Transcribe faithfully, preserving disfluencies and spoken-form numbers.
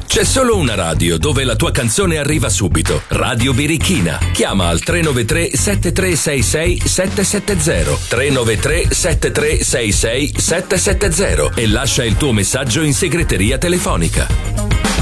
C'è solo una radio dove la tua canzone arriva subito. Radio Birichina. Chiama al tre nove tre sette tre sei sei sette sette zero tre nove tre sette tre sei sei sette sette zero e lascia il tuo messaggio in segreteria telefonica.